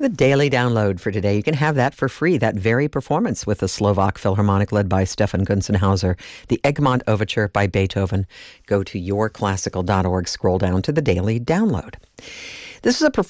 the daily download for today. You can have that for free, that very performance with the Slovak Philharmonic led by Stefan Gunzenhauser, the Egmont Overture by Beethoven. Go to yourclassical.org, scroll down to the daily download. This is a